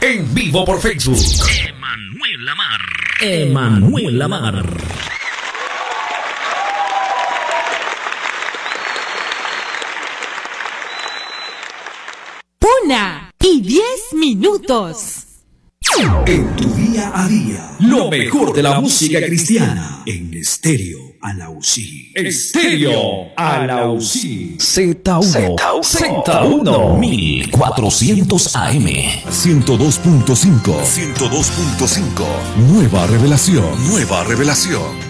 en vivo por Facebook. Emanuel Lamar. Emanuel Lamar. Una y 10 minutos. En tu día a día, lo mejor de la música cristiana en Estéreo Alausí. Estéreo Alausí. Z1 1400 AM. 102.5. Nueva revelación.